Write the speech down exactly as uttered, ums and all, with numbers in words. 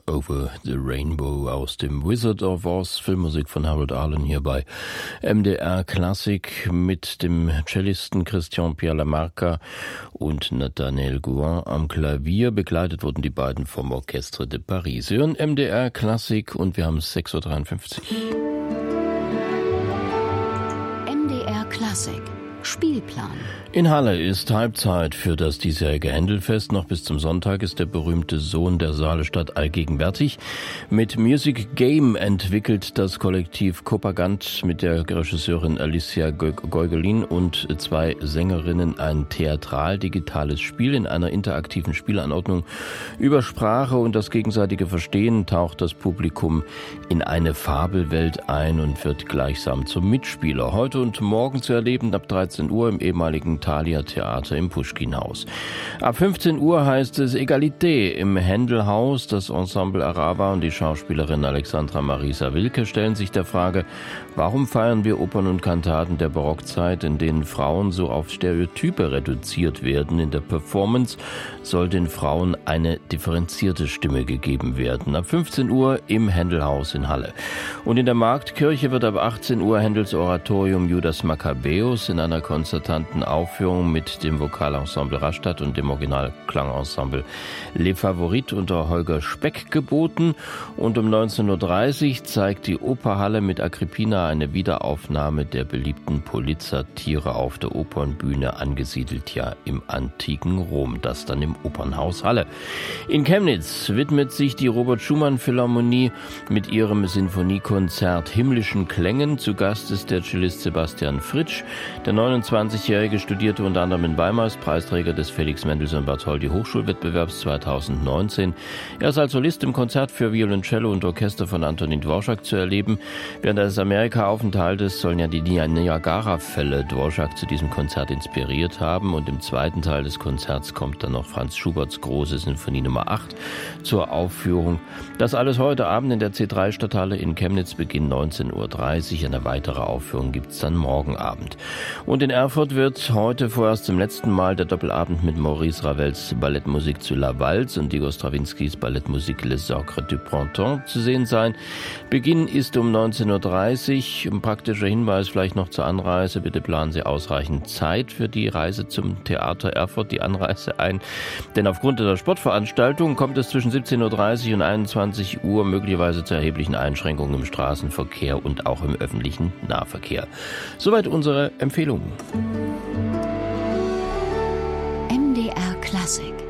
Over the Rainbow aus dem Wizard of Oz, Filmmusik von Harold Arlen hier bei M D R Klassik mit dem Cellisten Christian Pierre Lamarca und Nathanael Gouin am Klavier. Begleitet wurden die beiden vom Orchestre de Paris. Sie hören M D R Klassik und wir haben sechs Uhr dreiundfünfzig. M D R Klassik Spielplan. In Halle ist Halbzeit für das diesjährige Händelfest. Noch bis zum Sonntag ist der berühmte Sohn der Saalestadt allgegenwärtig. Mit Music Game entwickelt das Kollektiv Kopagant mit der Regisseurin Alicia Geugelin und zwei Sängerinnen ein theatral-digitales Spiel. In einer interaktiven Spielanordnung über Sprache und das gegenseitige Verstehen taucht das Publikum in eine Fabelwelt ein und wird gleichsam zum Mitspieler. Heute und morgen zu erleben ab dreizehn Uhr im ehemaligen Thalia Theater im Puschkinhaus. Ab fünfzehn Uhr heißt es Egalité im Händelhaus. Das Ensemble Arava und die Schauspielerin Alexandra Marisa Wilke stellen sich der Frage, warum feiern wir Opern und Kantaten der Barockzeit, in denen Frauen so auf Stereotype reduziert werden? In der Performance soll den Frauen eine differenzierte Stimme gegeben werden. Ab fünfzehn Uhr im Händelhaus in Halle. Und in der Marktkirche wird ab achtzehn Uhr Händels Oratorium Judas Maccabäus in einer konzertanten Aufführung mit dem Vokalensemble Rastatt und dem Originalklangensemble Les Favorites unter Holger Speck geboten. Und um neunzehn Uhr dreißig zeigt die Operhalle mit Agrippina eine Wiederaufnahme der beliebten Polizatire auf der Opernbühne, angesiedelt ja im antiken Rom, das dann im Opernhaus Halle. In Chemnitz widmet sich die Robert-Schumann-Philharmonie mit ihrem Sinfoniekonzert himmlischen Klängen. Zu Gast ist der Cellist Sebastian Fritsch. Der neunundzwanzigjährige studierte unter anderem in Weimar, ist Preisträger des Felix Mendelssohn Bartholdy Hochschulwettbewerbs zweitausendneunzehn. Er ist als Solist im Konzert für Violoncello und Orchester von Antonin Dvorak zu erleben. Während eines Amerika-Aufenthaltes sollen ja die Niagara-Fälle Dvorak zu diesem Konzert inspiriert haben. Und im zweiten Teil des Konzerts kommt dann noch Franz Schuberts große Sinfonie Nummer acht zur Aufführung. Das alles heute Abend in der C drei Stadthalle in Chemnitz, Beginn neunzehn Uhr dreißig. Eine weitere Aufführung gibt es dann morgen Abend. Und in Erfurt wird heute vorerst zum letzten Mal der Doppelabend mit Maurice Ravels Ballettmusik zu La Valse und Igor Strawinskys Ballettmusik Les Ocres du Printemps zu sehen sein. Beginn ist um neunzehn Uhr dreißig. Ein praktischer Hinweis vielleicht noch zur Anreise. Bitte planen Sie ausreichend Zeit für die Reise zum Theater Erfurt, die Anreise ein. Denn aufgrund der Sportveranstaltung kommt es zwischen siebzehn Uhr dreißig und einundzwanzig Uhr möglicherweise zu erheblichen Einschränkungen im Straßenverkehr und auch im öffentlichen Nahverkehr. Soweit unsere Empfehlungen. M D R Klassik